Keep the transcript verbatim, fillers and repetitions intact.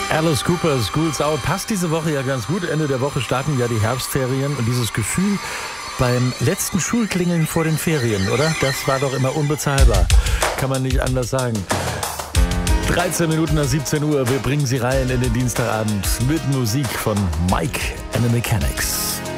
Alice Cooper, School's Out, passt diese Woche ja ganz gut. Ende der Woche starten ja die Herbstferien und dieses Gefühl beim letzten Schulklingeln vor den Ferien, oder? Das war doch immer unbezahlbar. Kann man nicht anders sagen. dreizehn Minuten nach siebzehn Uhr, wir bringen Sie rein in den Dienstagabend mit Musik von Mike and the Mechanics.